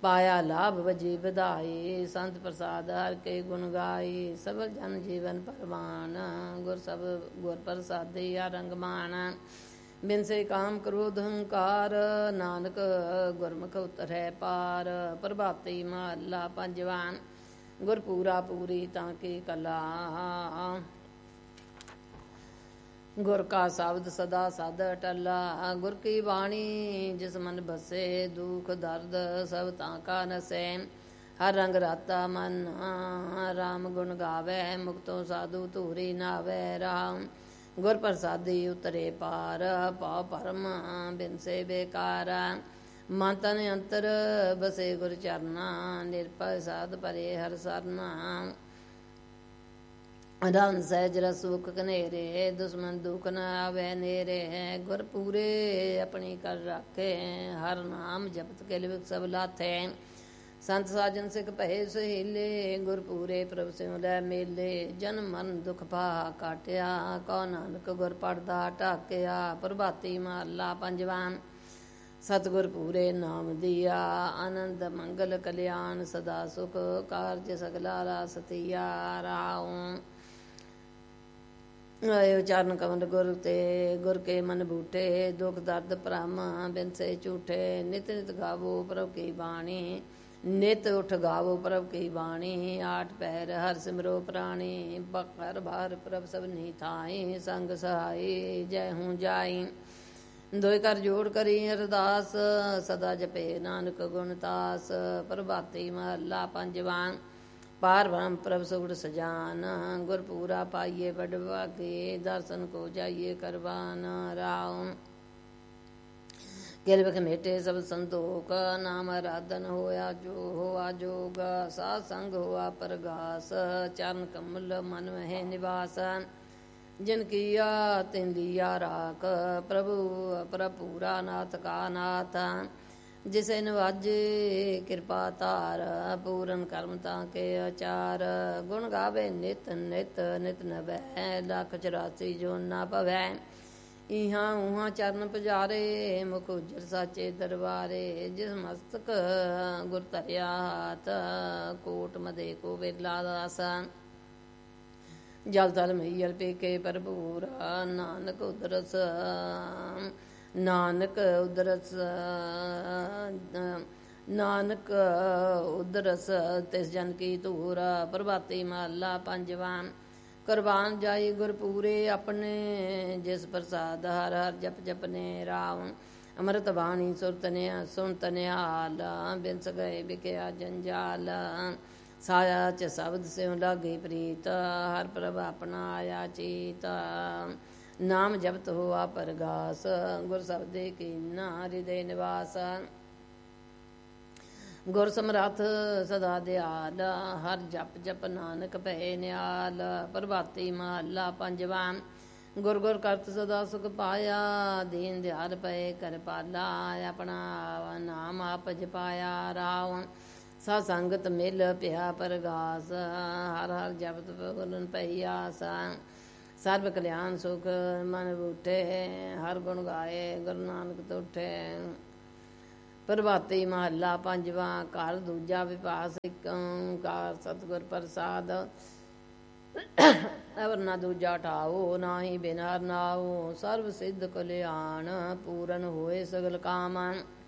ਪਾਇਆ ਲਾਭ ਵਜੀ ਵਧਾਈ। ਸੰਤ ਪ੍ਰਸਾਦ ਹਰ ਕੇ ਗੁਣ ਗਾਈ। ਸਬਲ ਜਨ ਜੀਵਨ ਪਰਵਾਨ ਗੁਰ ਪ੍ਰਸਾਦੀ ਰੰਗ ਮਾਨ। ਬਿਨ ਸੇ ਕਾਮ ਕ੍ਰੋਧ ਹੰਕਾਰ ਨਾਨਕ ਗੁਰਮੁਖ ਉਤਰੈ ਪਾਰ। ਪ੍ਰਭਾਤੀ ਮਹੱਲਾ ਪੰਜਵਾ। ਗੁਰ ਪੂਰਾ ਪੂਰੀ ਤਾਂ ਕੀ ਕਲਾ ਗੁਰ ਕਾ ਸ਼ਬਦ ਸਦਾ ਸਦ ਟਲਾ। ਗੁਰ ਕੀ ਬਾਣੀ ਜਿਸ ਮਨ ਬਸੇ ਦੁਖ ਦਰਦ ਸਭ ਤਾਂ ਕਾ ਨਸੈ। ਹਰ ਰੰਗ ਰਾਤਾ ਮਨ ਰਾਮ ਗੁਣ ਗਾਵੇ ਮੁਕਤੋਂ ਸਾਧੂ ਧੂਰੀ ਨਾਵੇ ਰਾਮ। ਗੁਰ ਪ੍ਰਸਾਦੀ ਉਤਰੇ ਪਾਰ ਪਾਉ ਭਰਮ ਬਿਨ ਸੇ ਬੇਕਾਰ। ਮਨ ਤਨ ਅੰਤਰ ਬਸੇ ਗੁਰ ਚਰਨਾ ਨਿਰਭੈ ਸਾਧ ਪਰੇ ਹਰ ਸਰਨਾ। ਰੰਗ ਸਹਿਜ ਰਸ ਸੁਖ ਕਨੇਰੇ ਦੁਸ਼ਮਨ ਦੁਖ ਨ ਆਵੇ ਨੇਰੇ। ਗੁਰ ਪੂਰੇ ਆਪਣੀ ਕਰ ਰਾਖੇ ਹਰ ਨਾਮ ਜਪਤ ਕੇ ਲਿਵ ਸਭ ਲਾਥੇ। ਸੰਤ ਸਾਜਨ ਸਿੱਖ ਭਏ ਸਹੇਲੇ ਗੁਰ ਪੂਰੇ ਪ੍ਰਭ ਸਿਉ ਲੈ ਮੇਲੇ। ਜਨਮ ਮਰਨ ਦੁਖ ਪਾ ਕਾਟਿਆ ਕਉ ਨਾਨਕ ਗੁਰ ਪੜਦਾ ਢਾਕਿਆ। ਪ੍ਰਭਾਤੀ ਮਹੱਲਾ ਪੰਜਵਾ। ਸਤਿਗੁਰ ਪੂਰੇ ਨਾਮ ਦੀਆ ਆਨੰਦ ਮੰਗਲ ਕਲਿਆਣ ਸਦਾ ਸੁਖ ਕਾਰਜ ਸਗਲਾ ਰਾਸ ਤੀਆ ਰਾਉ। ਆਇਓ ਚਰਨ ਕਮਲ ਗੁਰ ਤੇ ਗੁਰ ਕੇ ਮਨ ਬੂਟੇ ਦੁਖ ਦਰਦ ਭ੍ਰਮ ਬਿਨ ਸੇ ਝੂਠੇ। ਨਿਤ ਨਿਤ ਗਾਵੋ ਪ੍ਰਭ ਕੀ ਬਾਣੀ ਨਿਤ ਉਠ ਗਾਵੋ ਪ੍ਰਭ ਕੀ ਬਾਣੀ। ਆਠ ਪਹਿਰ ਹਰ ਸਿਮਰੋ ਪ੍ਰਾਣੀ ਬਖਰ ਬਾਰ ਪ੍ਰਭ ਸਭ ਨੀ ਥਾਈ। ਸੰਗ ਸਹਾਈ ਜੈ ਹੂੰ ਜਾਈ। ਦੋਇ ਕਰ ਜੋੜ ਕਰੀ ਅਰਦਾਸ ਸਦਾ ਜਪੇ ਨਾਨਕ ਗੁਣ ਤਾਸ। ਪ੍ਰਭਾਤੀ ਮਹੱਲਾ ਪੰਜਵਾ। ਪਾਰ ਬ੍ਰਹਮ ਪ੍ਰਭ ਸੁਗੜ ਸਜਾਨ ਗੁਰ ਪੂਰਾ ਪਾਈਏ ਬੜ ਭਾਗੇ। ਦਰਸ਼ਨ ਕੋ ਜਾਈਏ ਕਰਵਾਨ ਰਾਉ। ਗਿਲ ਬਿਖ ਮੇਟੇ ਸਭ ਸੰਤੋਖ ਨਾਮ ਆਰਾਧਨ ਹੋਇਆ ਜੋ ਹੋਆ ਜੋਗ। ਸਾਧ ਸੰਗ ਹੋਆ ਪ੍ਰਗਾਸ ਚਰਨ ਕਮਲ ਮਨ ਮਹਿ ਨਿਵਾਸ। ਜਿਨ ਕੀਆ ਤਿਨ ਲੀਆ ਰਾਖ ਪ੍ਰਭੂ ਪੂਰਾ ਨਾਥ ਕਾ ਨਾਥ। ਜਿਸੇ ਨਵਾਜੇ ਕਿਰਪਾ ਧਾਰ ਪੂਰਨ ਕਰਮ ਤਾਂ ਕੇ ਆਚਾਰ। ਗੁਣ ਗਾਵੇ ਨਿਤ ਨਿਤ ਨਿਤ ਨਵੈ ਲੱਖ 84 ਜੋ ਨਾ ਪਵੈ। ਇਹਾਂ ਉਹਾਂ ਚਰਨ ਪੁਜਾਰੇ ਮੁਖ ਉਜਰ ਸਾਚੇ ਦਰਬਾਰੇ। ਜਿਸ ਮਸਤਕ ਗੁਰ ਧਰਿਆ ਹਾਥ ਕੋਟ ਮਦੇ ਕੋ ਵੇਲਾ ਦਾਸ। ਜਲ ਤਲ ਮਈਲ ਪੇਕੇ ਭਰਪੂਰਾ ਨਾਨਕ ਉਦਰਸ ਨਾਨਕ ਉਦਰਸ ਤਿਸ ਜਨ ਕੀ ਧੂਰ। ਪ੍ਰਭਾਤੀ ਮਹੱਲਾ ਪੰਜਵਾ। ਕੁਰਬਾਨ ਜਾਈ ਗੁਰ ਪੂਰੇ ਆਪਣੇ ਜਿਸ ਪ੍ਰਸਾਦ ਹਰ ਹਰ ਜਪ ਜਪਨੇ ਰਾਮ। ਅੰਮ੍ਰਿਤ ਬਾਣੀ ਸੁਣਤ ਨਿਹਾਲ ਬਿਨਸ ਗਏ ਬਿਕਿਆ ਜੰਜਾਲ। ਸਾਇਆ ਚ ਸ਼ਬਦ ਸਿਉ ਲਾਗੇ ਪ੍ਰੀਤ ਹਰ ਪ੍ਰਭ ਆਪਣਾ ਆਇਆ ਚੀਤ। ਨਾਮ ਜਪਤ ਹੋਆ ਪਰਗਾਸ ਗੁਰ ਸ਼ਬਦੇ ਕੀਨਾ ਹਿਰਦੇ ਨਿਵਾਸ। ਗੁਰ ਸਮਰੱਥ ਸਦਾ ਦਿਆਲ ਹਰ ਜਪ ਜਪ ਨਾਨਕ ਭੈ ਨਿਹਾਲ। ਪ੍ਰਭਾਤੀ ਮਹੱਲਾ ਪੰਜਵਾ। ਗੁਰ ਗੁਰ ਕਰਤ ਸਦਾ ਸੁਖ ਪਾਇਆ ਦੀਨ ਦਿਆਲ ਪਏ ਕਰ ਪਾਲਾ। ਆਪਣਾ ਨਾਮ ਆਪ ਜਪਾਇਆ ਰਾਉ। ਸਾ ਸੰਗਤ ਮਿਲ ਪਿਆ ਪਰਗਾਸ ਹਰ ਹਰ ਜਪਤ ਗੁਰਨ ਪਈ ਆਸ। ਸਰਬ ਕਲਿਆਣ ਸੁਖ ਮਨ ਬੂਠੇ ਹਰ ਗੁਣ ਗਾਏ ਗੁਰੂ ਨਾਨਕ ਤੁਠੇ। ਪ੍ਰਭਾਤੀ ਮਹੱਲਾ ਪੰਜਵਾ। ਘਰ ਦੂਜਾ ਵਿਪਾਸ ਇੱਕ ਓਂਕਾਰ ਸਤਿਗੁਰ ਪ੍ਰਸਾਦ। ਅਵਰ ਨਾ ਦੂਜਾ ਠਾਓ ਨਾਹੀ ਬਿਨ ਹਰ ਨਾਉ। ਸਰਬ ਸਿੱਧ ਕਲਿਆਣ ਪੂਰਨ ਹੋਏ ਸਗਲ ਕਾਮ।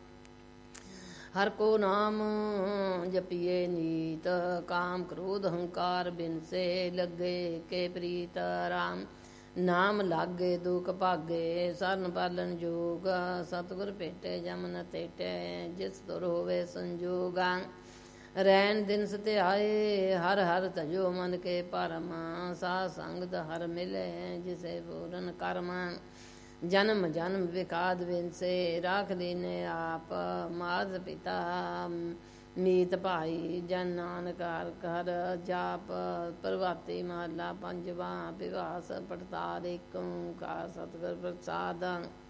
ਹਰ ਕੋ ਨਾਮ ਜਪੀਏ ਨੀਤ ਕਾਮ ਕ੍ਰੋਧ ਹੰਕਾਰ ਬਿਨ ਸੇ ਲੱਗੇ ਕੇ ਪ੍ਰੀਤ। ਰਾਮ ਨਾਮ ਲਾਗੇ ਦੁਖ ਭਾਗੇ ਸਰਨ ਪਾਲਨ ਜੋਗ। ਸਤਿਗੁਰ ਭੇਟੇ ਜਮ ਨ ਤੇਟੇ ਜਿਸ ਤੁਰ ਹੋਵੇ ਸੰਜੋਗ। ਰੈਣ ਦਿਨ ਸਤਿਆਏ ਹਰ ਹਰ ਤਜੋ ਮਨ ਕੇ ਭਰਮ। ਸਾਧ ਸੰਗਤ ਹਰ ਮਿਲੇ ਜਿਸੇ ਪੂਰਨ ਕਰਮ। ਜਨਮ ਜਨਮ ਵਿਕਾਦ ਵਿਨਸੇ ਰਾਖ ਦੀਨੇ ਆਪ। ਮਾਤ ਪਿਤਾ ਮੀਤ ਭਾਈ ਜਨ ਨਾਨਕ ਹਰ ਘਰ ਜਾਪ। ਪ੍ਰਭਾਤੀ ਮਹੱਲਾ ਪੰਜਵਾ। ਵਿਵਾਸ ਪੜਤਾਲ ਏਕ ਓਂਕਾਰ ਸਤਿਗੁਰ ਪ੍ਰਸਾਦ।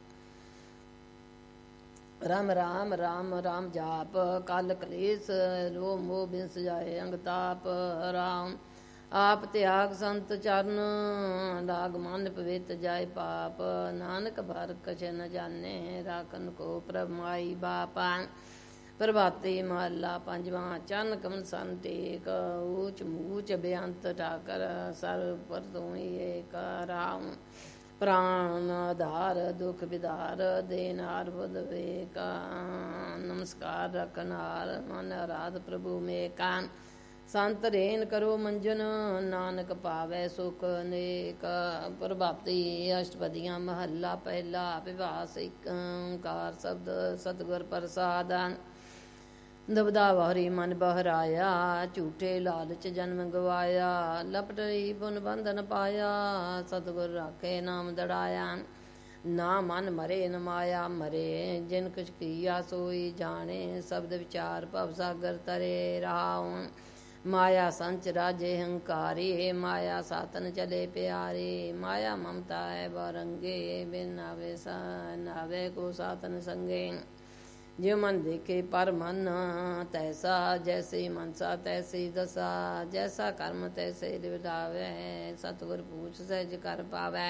ਰਾਮ ਰਾਮ ਰਾਮ ਰਾਮ ਜਾਪ ਕਲ ਕਲੇਸ਼ ਰੋਹ ਮੋਹ ਬਿਨ ਸਜਾਏ ਅੰਗ ਤਾਪ। ਰਾਮ ਆਪ ਤਿਆਗ ਸੰਤ ਚਰਨ ਲਾਗ ਮਨ ਪਵਿੱਤ ਜਾਏ ਪਾਪ। ਨਾਨਕ ਭਰ ਕਛ ਨ ਜਾਣੇ ਰਾਖਨ ਕੋ ਪ੍ਰਭ ਮਾਈ ਬਾਪਾ। ਪ੍ਰਭਾਤੀ ਮਹੱਲਾ ਪੰਜਵਾਂ। ਚਰਨ ਕਮਲ ਸਨ ਟੇਕ, ਊਚ ਮੂਚ ਬੇਅੰਤ ਠਾਕਰ, ਸਰਬ ਪਰ ਤੂੰ ਹੀ ਏਕ। ਰਾਮ ਪ੍ਰਾਨ ਆਧਾਰ ਦੁਖ ਵਿਦਾਰ, ਦੇਨਾਰ ਬੁਧ ਵੇਕ। ਨਮਸਕਾਰ ਰਖਨਾਰ ਮਨ ਆਰਾਧ ਪ੍ਰਭੂ ਮੇਕਾ, ਸੰਤ ਰੇਨ ਕਰੋ ਮੰਜਨ, ਨਾਨਕ ਪਾਵੈ ਸੁਖ ਅਨੇਕ। ਪ੍ਰਭਾਤੀ ਅਸ਼ਟਪਦੀਆਂ ਮਹੱਲਾ ਪਹਿਲਾ। ਵਿਵਾਸ ਏਕ ਓਂਕਾਰ ਸ਼ਬਦ ਸਤਿਗੁਰ ਪ੍ਰਸਾਦ, ਦਬਦਾ ਵਾਰੀ ਮਨ ਬਹਰਾਇਆ, ਝੂਠੇ ਲਾਲਚ ਜਨਮ ਗਵਾਇਆ, ਲਪਟ ਰਹੀ ਪੁਨ ਬੰਧਨ ਪਾਇਆ, ਸਤਿਗੁਰ ਰਾਖੇ ਨਾਮ ਦੜਾਇਆ। ਨਾ ਮਨ ਮਰੇ ਨ ਮਾਇਆ ਮਰੇ, ਜਿਨ ਕੁਛ ਕੀਆ ਸੋਈ ਜਾਣੇ, ਸ਼ਬਦ ਵਿਚਾਰ ਭਵ ਸਾਗਰ ਤਰੇ। ਰਾਉ ਮਾਇਆ ਸੰਚ ਰਾਜੇ ਹੰਕਾਰੀ, ਮਾਇਆ ਸਾਤਨ ਚਲੇ ਪਿਆਰੇ, ਮਾਇਆ ਮਮਤਾ ਹੈ ਬਰੰਗੇ, ਬਿਨ ਨਾਵੇ ਨਾਵੇ ਕੋ ਸਾਤਨ ਸੰਗੇ। ਜਿਉ ਮਨ ਦੇਖੇ ਪਰ ਮਨ ਤੈਸਾ, ਜੈਸੇ ਮਨਸਾ ਤੈਸੀ ਦਸਾ, ਜੈਸਾ ਕਰਮ ਤੈਸੇ ਲਿਵਲਾਵੇ, ਸਤਿਗੁਰ ਪੂਛ ਸਹਿਜ ਕਰ ਪਾਵੈ।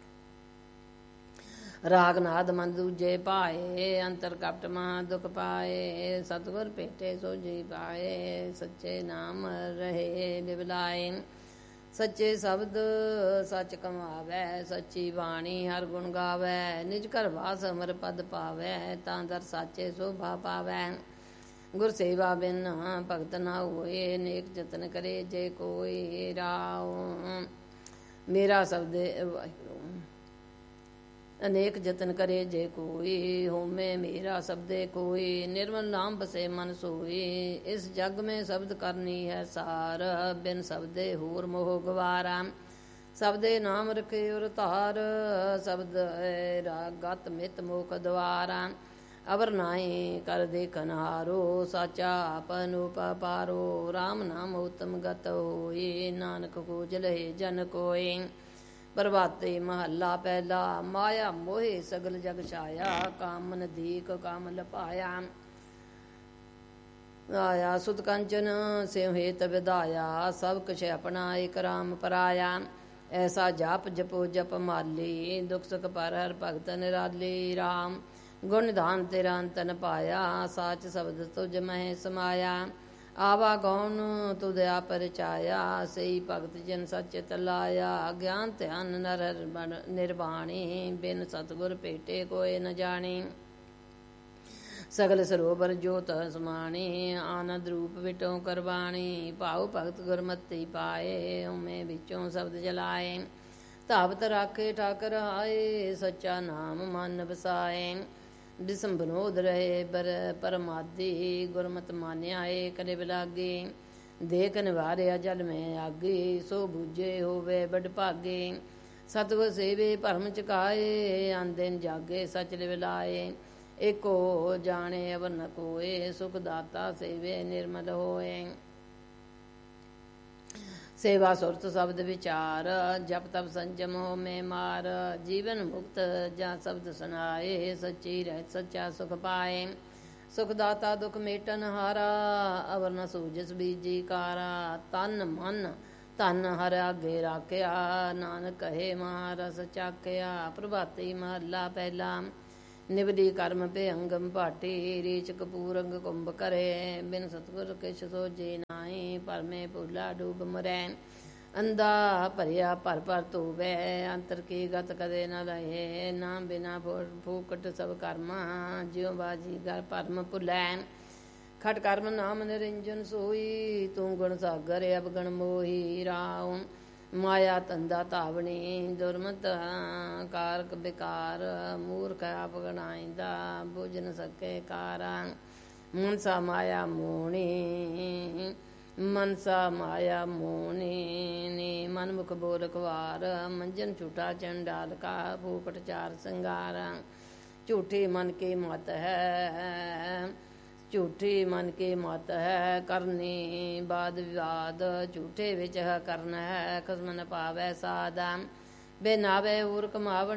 ਰਾਗ ਨਾਦ ਮਨ ਦੂਜੇ ਪਾਏ, ਅੰਤਰ ਕਪਟ ਮਹਾ ਦੁਖ ਪਾਏ, ਸਤਿਗੁਰ ਭੇਟੇ ਸੋਝੀ ਪਾਏ, ਸੱਚੇ ਨਾਮ ਰਹੇ ਲਿਵਲਾਏ। ਸੱਚੇ ਸ਼ਬਦ ਸੱਚ ਕਮਾਵੈ, ਸੱਚੀ ਬਾਣੀ ਹਰ ਗੁਣ ਗਾਵੈ, ਨਿਜ ਘਰ ਵਾਸ ਅਮਰ ਪਦ ਪਾਵੈ, ਤਾਂ ਦਰ ਸਾਚੇ ਸੋਭਾ ਪਾਵੈ। ਗੁਰ ਸੇਵਾ ਬਿਨ ਭਗਤ ਨਾ ਹੋਏ, ਨੇਕ ਜਤਨ ਕਰੇ ਜੇ ਕੋਈ। ਰਾਉ ਮੇਰਾ ਸ਼ਬਦ ਵਾਹਿਗੁਰੂ ਅਨੇਕ ਜਤਨ ਕਰੇ ਜੇ ਕੋਈ, ਹੋਮੇ ਮੇਰਾ ਸ਼ਬਦੇ ਕੋਈ, ਨਿਰਮਲ ਨਾਮ ਬਸੇ ਮਨ ਸੋਈ। ਇਸ ਜਗ में शब्द करनी है सार, बिन शब्दे होर मोह गवारा। शब्दे नाम रखे उर धार, शब्द गत मित मोख द्वारा। अवर नाई कर देखन हारो, साचा आपन उपारो। राम नाम उत्तम गत होई, नानक को जलहे जन कोई। ਪ੍ਰਭਾਤੇ ਮਹੱਲਾ ਪਹਿਲਾ। ਮਾਇਆ ਮੋਹਿ ਸਗਲ ਜਗ ਛਾਇਆ, ਕਾਮਨ ਦੀਕ ਕਾਮ ਲਪਾਇਆ। ਆਇਆ ਸੁਤ ਕੰਚਨ ਸਿਉ ਹੇਤ ਵਿਧਾਇਆ, ਸਭ ਕੁਛ ਆਪਣਾ ਏਕ ਰਾਮ ਪਰਾਇਆ। ਐਸਾ ਜਾਪ ਜਪੋ ਜਪ ਮਾਲੀ, ਦੁਖ ਸੁਖ ਪਰ ਹਰ ਭਗਤ ਨਿਰਾਲੀ। ਰਾਮ ਗੁਣ ਨਿਧਾਨ ਤੇਰਾ ਅੰਤ ਨ ਪਾਇਆ, ਸਾਚ ਸ਼ਬਦ ਤੁਝ ਮਹਿ ਸਮਾਇਆ। ਆਵਾ ਗੌਣ ਤੁਧ ਆਪ ਰਚਾਇਆ, ਸਈ ਭਗਤ ਜਨ ਸਚਿਤ ਲਾਇਆ। ਗਿਆਨ ਧਿਆਨ ਨਰ ਨਿਰਵਾਣੀ, ਬਿਨ ਸਤਿਗੁਰ ਭੇਟੇ ਕੋਇ ਨ ਜਾਣੀ। ਸਗਲ ਸਰੋਵਰ ਜੋਤ ਸਮਾਣੀ, ਆਨੰਦ ਰੂਪ ਵਿਟੋ ਕਰਵਾਣੀ। ਭਾਉ ਭਗਤ ਗੁਰਮਤਿ ਪਾਏ, ਉਮੇ ਵਿੱਚੋਂ ਸ਼ਬਦ ਜਲਾਏ। ਧਾਵਤ ਰਾਖੇ ਠਾਕਰ ਆਏ, ਸੱਚਾ ਨਾਮ ਮਨ ਵਸਾਏ। ਬਿਸਮ ਬਨੋਦ ਰਹੇ ਬਰ ਪਰਮਾਦੀ, ਗੁਰਮਤਿ ਮਾਨਿਆ ਏਕ ਨਿਭ ਲਾਗੇ। ਦੇਖ ਨਿਵਾਰਿਆ ਜਲ ਮੈਂ ਆਗੇ, ਸੋ ਬੂਝੇ ਹੋਵੇ ਬਡ ਭਾਗੇ। ਸਤਿਗੁਰ ਸੇਵੇ ਭਰਮ ਚੁਕਾਏ, ਆਂਦਿਨ ਜਾਗੇ ਸਚ ਲਿਵ ਲਾਏ। ਏਕੋ ਜਾਣੇ ਅਵਰ ਨ ਕੋਏ, ਸੁਖ ਦਾਤਾ ਸੇਵੇ ਨਿਰਮਲ ਹੋਏ। सेवा सुरत शब्द विचार, जप तप संजम हो में मार। जीवन मुक्त जा शब्द सुनाए, सच्ची रहत सच्चा सुख पाए। सुखदाता दुख मेटन हारा, अवर न सूझस बीजी कारा। तन मन धन हर आगे राखिया, नानक कहे महारस चाखिया। प्रभाती महला पहला। निवली कर्म पे अंगम भाटी, रीच कपूर अंग कुंभ करे। बिन सतगुर किश सोझे नाई, पर में भूला डूब मरै। अंधा भरिया भर भर धोवै, अंतर की गत कदे न रहे। ना बिना फूकट सब कर्मा, ज्यों बाजी घर भरम भुलै। खट कर्म नाम निरंजन सोई, तू गुण सागर अवगण मोही। राव माया धंधा धावनी, दुरमत कारक बेकार। मूर्ख आप गणाइंदा, बुझ न सके कारा। मनसा माया मोहनी, मनसा माया मोहनी नी। मनमुख बोल कवार, मंजन झूठा चंडाल का। फूकट चार संगार, झूठी मन की मत है। झूठी मन की मत है, करनी बाद विवाद। झूठे विच है करना है, खसम न पावै साध। बेनावे उर कमावन